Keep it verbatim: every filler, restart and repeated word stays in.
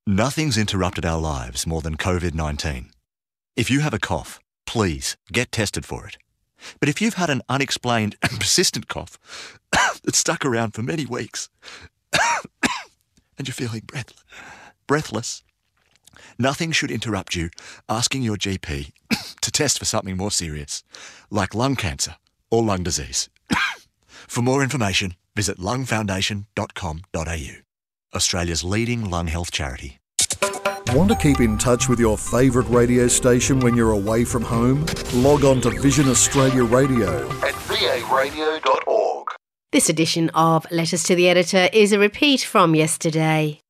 Nothing's interrupted our lives more than COVID nineteen. If you have a cough, please get tested for it. But if you've had an unexplained and persistent cough that's stuck around for many weeks and you're feeling breathless, breathless, nothing should interrupt you asking your G P to test for something more serious, like lung cancer or lung disease. For more information, visit lung foundation dot com dot a u, Australia's leading lung health charity. Want to keep in touch with your favourite radio station when you're away from home? Log on to Vision Australia Radio at v a radio dot org. This edition of Letters to the Editor is a repeat from yesterday.